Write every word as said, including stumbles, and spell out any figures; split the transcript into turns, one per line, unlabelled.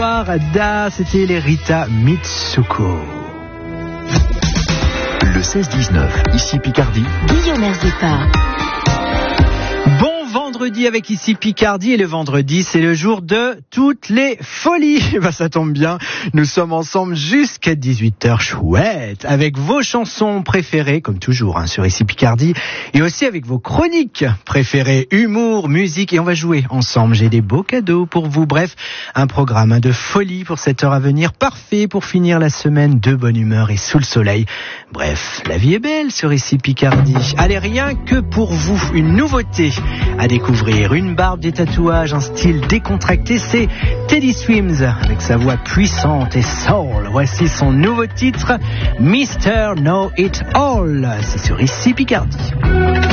Da, c'était les Rita Mitsuko.
Le seize dix-neuf, ici Picardie.
Guillaume Herzépa.
Bon vendredi avec ici Picardie, et le vendredi c'est le jour de toutes les folies. Bah ça tombe bien, nous sommes ensemble jusqu'à dix-huit heures, chouette, avec vos chansons préférées, comme toujours hein, sur ici Picardie, et aussi avec vos chroniques préférées, humour, musique, et on va jouer ensemble. J'ai des beaux cadeaux pour vous, bref, un programme de folie pour cette heure à venir, parfait pour finir la semaine de bonne humeur et sous le soleil. Bref, la vie est belle sur ici Picardie. Allez, rien que pour vous, une nouveauté à découvrir, une barbe, des tatouages, un style décontracté, c'est Teddy Swims avec sa voix puissante et soul. Voici son nouveau titre, mister Know It All. C'est sur ici Picardie.